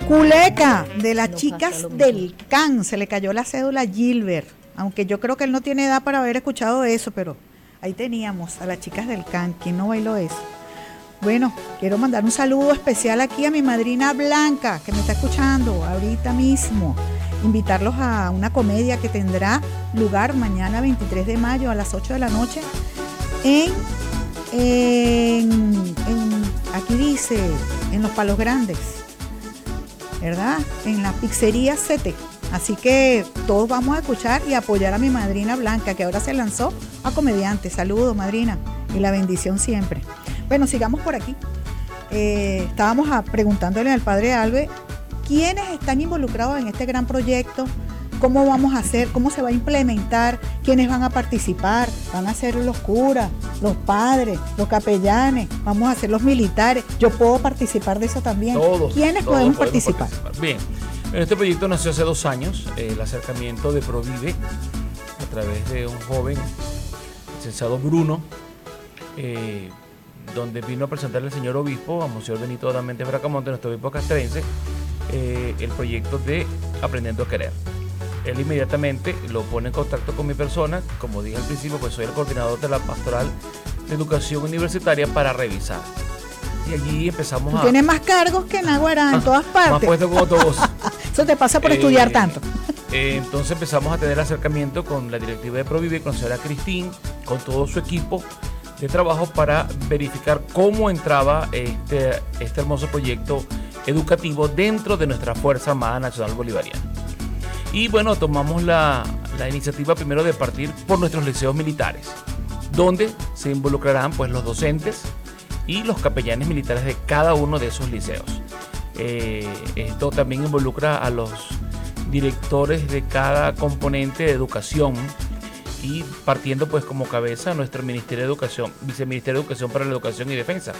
Culeca, de las chicas del CAN, se le cayó la cédula a Gilbert, aunque yo creo que él no tiene edad para haber escuchado eso, pero ahí teníamos a las chicas del CAN. ¿Quién no bailó eso? Bueno, quiero mandar un saludo especial aquí a mi madrina Blanca, que me está escuchando ahorita mismo. Invitarlos a una comedia que tendrá lugar mañana 23 de mayo a las 8 de la noche aquí dice, en Los Palos Grandes, ¿verdad? En la pizzería CT. Así que todos vamos a escuchar y apoyar a mi madrina Blanca, que ahora se lanzó a comediante. Saludos, madrina, y la bendición siempre. Bueno, sigamos por aquí. Estábamos preguntándole al padre Albe quiénes están involucrados en este gran proyecto, cómo vamos a hacer, cómo se va a implementar, quiénes van a participar, van a ser los curas, los padres, los capellanes, vamos a ser los militares. Yo puedo participar de eso también. ¿Quiénes podemos participar? Bien, este proyecto nació hace 2 años, el acercamiento de Provive a través de un joven, licenciado Bruno, donde vino a presentarle al señor obispo, a Monseñor Benito Adamente Bracamonte, nuestro obispo castrense, el proyecto de Aprendiendo a Querer. Él inmediatamente lo pone en contacto con mi persona, como dije al principio, pues soy el coordinador de la Pastoral de Educación Universitaria para revisar. Y allí empezamos a... Tienes más cargos que en Aguará, en todas partes. Más puesto como todos. Eso te pasa por estudiar tanto. Entonces empezamos a tener acercamiento con la directiva de Provive, con la señora Cristín, con todo su equipo de trabajo para verificar cómo entraba este hermoso proyecto educativo dentro de nuestra Fuerza Armada Nacional Bolivariana. Y bueno, tomamos la iniciativa primero de partir por nuestros liceos militares, donde se involucrarán pues los docentes y los capellanes militares de cada uno de esos liceos. Esto también involucra a los directores de cada componente de educación y partiendo pues como cabeza nuestro Ministerio de Educación, Viceministerio de Educación para la Educación y Defensa.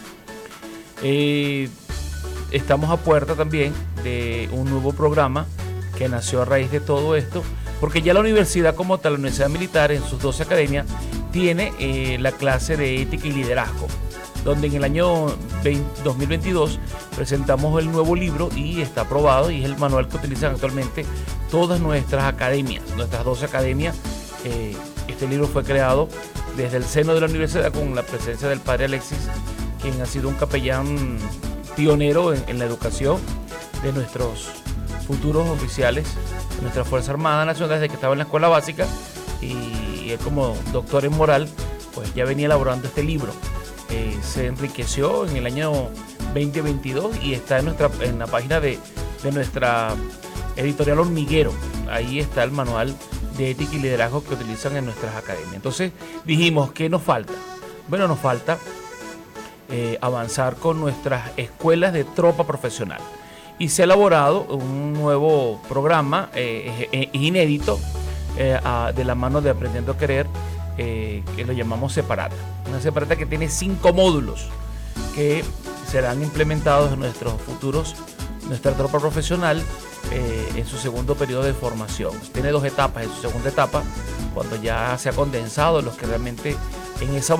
Estamos a puerta también de un nuevo programa que nació a raíz de todo esto, porque ya la universidad como tal, la Universidad Militar en sus 12 academias, tiene la clase de ética y liderazgo, donde en el año 2022 presentamos el nuevo libro y está aprobado y es el manual que utilizan actualmente todas nuestras academias, nuestras 12 academias. Este libro fue creado desde el seno de la universidad con la presencia del padre Alexis, quien ha sido un capellán pionero en la educación de nuestros futuros oficiales de nuestra Fuerza Armada Nacional desde que estaba en la escuela básica, y él como doctor en moral pues ya venía elaborando este libro. Se enriqueció en el año 2022 y está en la página de nuestra editorial Hormiguero. Ahí está el manual de ética y liderazgo que utilizan en nuestras academias. Entonces dijimos, ¿qué nos falta? Bueno, nos falta avanzar con nuestras escuelas de tropa profesional. Y se ha elaborado un nuevo programa inédito de la mano de Aprendiendo a Querer, que lo llamamos Separata. Una Separata que tiene 5 módulos que serán implementados en nuestros futuros, nuestra tropa profesional en su segundo periodo de formación. Tiene 2 etapas. En su segunda etapa, cuando ya se ha condensado los que realmente en esa